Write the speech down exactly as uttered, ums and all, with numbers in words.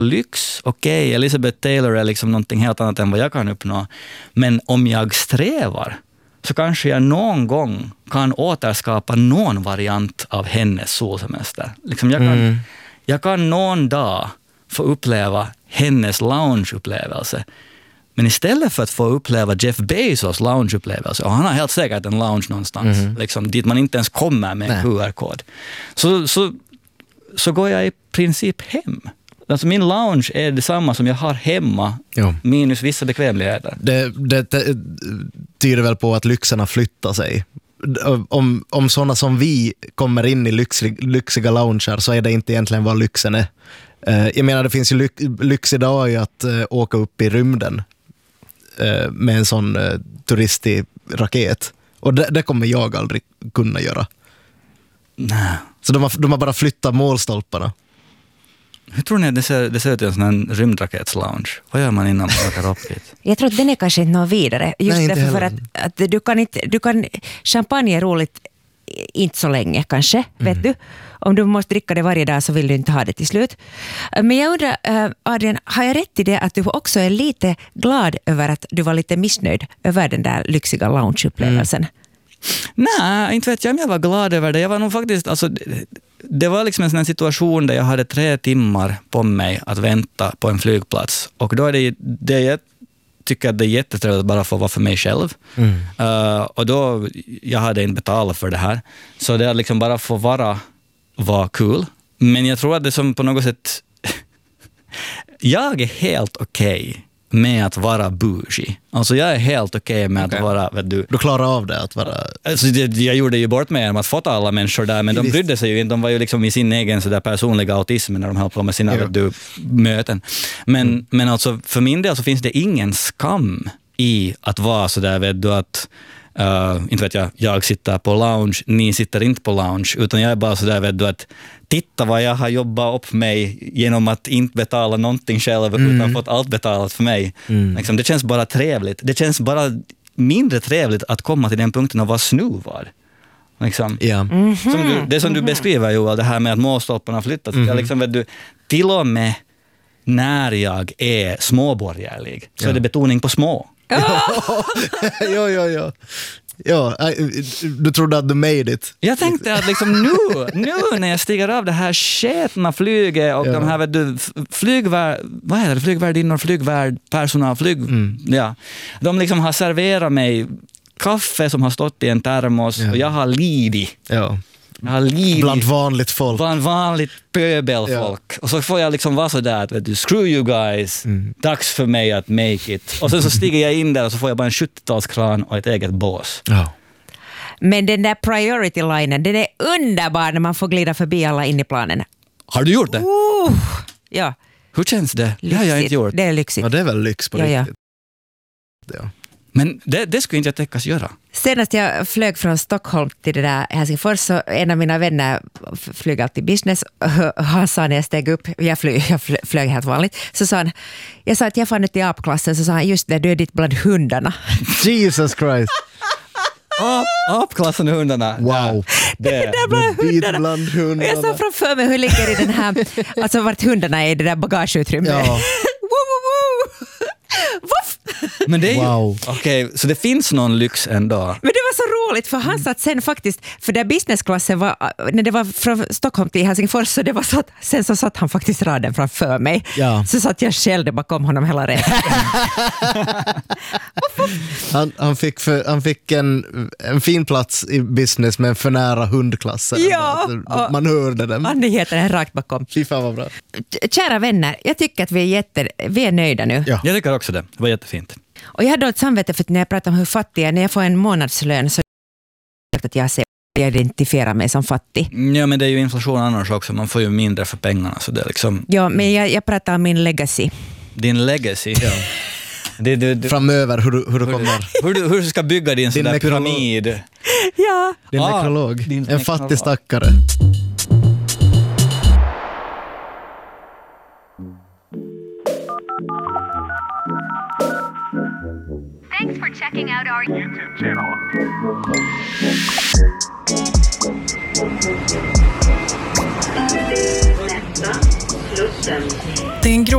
lyx, okej, okay, Elizabeth Taylor är liksom någonting helt annat än vad jag kan uppnå. Men om jag strävar så kanske jag någon gång kan återskapa någon variant av hennes solsemester. Liksom jag, kan, mm. jag kan någon dag få uppleva hennes loungeupplevelse. Men istället för att få uppleva Jeff Bezos loungeupplevelse, och han har helt säkert en lounge någonstans, mm. liksom, dit man inte ens kommer med en Q R-kod, så, så, så går jag i princip hem. Alltså min lounge är detsamma som jag har hemma, jo. minus vissa bekvämligheter. Det, det, det tyder väl på att lyxarna flyttar sig. Om, om sådana som vi kommer in i lyxig, lyxiga lounger så är det inte egentligen vad lyxen är. Uh, jag menar, det finns ju lyx, lyx idag i att uh, åka upp i rymden uh, med en sån uh, turistig raket. Och det, det kommer jag aldrig kunna göra. Nej. Så de har, de har bara flyttat målstolparna. Hur tror ni att det ser, det ser ut i en sån här rymdraketslounge? Vad gör man innan man åker upp hit? Jag tror att den är kanske inte något vidare. Just Nej, därför för att, att du kan inte... Du kan, champagne är roligt inte så länge kanske, mm. vet du. Om du måste dricka det varje dag så vill du inte ha det till slut. Men jag undrar, Adrian, har jag rätt i det att du också är lite glad över att du var lite missnöjd över den där lyxiga loungeupplevelsen? Mm. Nej, inte vet jag om jag var glad över det. Jag var nog faktiskt... Alltså, det var liksom en sån här situation där jag hade tre timmar på mig att vänta på en flygplats. Och då är det, det jag tycker att det är jättetrevligt att bara få vara för mig själv. Mm. Uh, och då, jag hade inte betalat för det här. Så det är liksom bara få vara var kul. Men jag tror att det som på något sätt... jag är helt okej okay med att vara bougie. Alltså jag är helt okej okay med okay. att vara... Vet du, du klarar av det att vara... Alltså det, jag gjorde ju bort med att fota alla människor där, men de brydde sig ju inte. De var ju liksom i sin egen så där personliga autism när de höll på med sina vet du, möten. Men, mm. men alltså för min del så finns det ingen skam i att vara så där, vet du, att uh, inte vet jag, jag sitter på lounge, ni sitter inte på lounge, utan jag är bara så där, vet du, att titta vad jag har jobbat upp mig genom att inte betala någonting själv mm. utan fått allt betalat för mig. Mm. Liksom, det känns bara trevligt. Det känns bara mindre trevligt att komma till den punkten och vara snuvad. Liksom. Yeah. Mm-hmm. Som du, det som du beskriver, Joel, det här med att målstolparna flyttat. Mm-hmm. Jag liksom, vet du, till och med när jag är småborgerlig så ja. är det betoning på små. ja, ja, ja, ja. Ja, du trodde att du made it. Jag tänkte att liksom nu, nu när jag stiger av det här sketna flyget och ja. de här vet du, flygvärd, vad heter det, flygvärdinnor, flygvärdpersonal, flyg, mm. ja. De liksom har serverat mig kaffe som har stått i en termos ja. och jag har lidit. Ja. Jag har lidit. Bland vanligt folk. Bland vanligt pöbelfolk. Ja. Och så får jag liksom vara så där att vet du, screw you guys. Mm. Dags för mig att make it. Och sen så stiger jag in där och så får jag bara en sjuttiotalskran och ett eget bås. Ja. Men den där priority-linen, den är underbar när man får glida förbi alla in i planen. Har du gjort det? Uh, ja. Hur känns det? Det har jag inte gjort. Det är lyxigt. Ja, det är väl lyx på ja, riktigt. Ja. Ja. Men det, det skulle inte jag täckas göra. Senast jag flög från Stockholm till det där Helsingfors så en av mina vänner flög alltid business. Han sa när jag steg upp, jag flög, jag flög helt vanligt, så sa han, jag sa att jag fann ut i apklassen, så sa han just det, du är ditt bland hundarna. Jesus Christ. Ap, apklassen och hundarna. Wow. Det, det är bland hundarna. bland hundarna. Jag sa framför mig hur ligger i den här, alltså vart hundarna är i det där bagageutrymmet. Ja. Men det är wow. ju, okej, okay, så det finns någon lyx ändå. Men det var så roligt för han satt sen faktiskt, för där businessklassen var, när det var från Stockholm till Helsingfors, så det var så att, sen så satt han faktiskt raden framför mig. Ja. Så satt jag själv bakom honom hela resan. han, han fick, för, han fick en, en fin plats i business men för nära hundklassen. Ja. Man hörde den. Nyheten är rakt bakom. Fy fan vad bra. Kära vänner, jag tycker att vi är, jätte, vi är nöjda nu. Ja. Jag tycker också det. Det var jättefint. Och jag hade ett samvete för att när jag pratar om hur fattig jag är, när jag får en månadslön så är det att jag ser jag identifierar mig som fattig. Ja, men det är ju inflation annars också. Man får ju mindre för pengarna. Så det är liksom... Ja, men jag, jag pratar om min legacy. Din legacy? Ja. Det, det, det, framöver, hur du, hur du kommer... Hur du, hur du ska bygga din, din sån där pyramid. Ja. Din ah, nekrolog. Din en nekrolog. fattig stackare. Thanks for checking out our YouTube channel. Nästa Slussen.